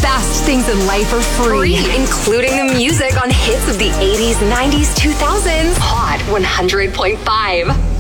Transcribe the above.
best things in life are free, including the music on hits of the 80s, 90s, 2000s. Hot 100.5.